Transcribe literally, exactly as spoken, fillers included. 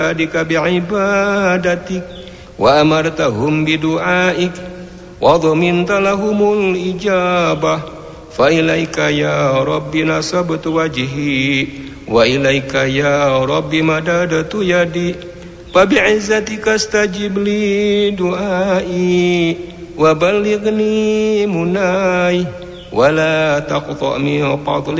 عبادك بعبادتك وأمرتهم بدعائك وضمنت لهم الإجابة فإليك يا رب نصبت وجهي وإليك يا رب مددت يدي فبعزتك استجب لي دعائي وبلغني مناي ولا تقطع من فضلك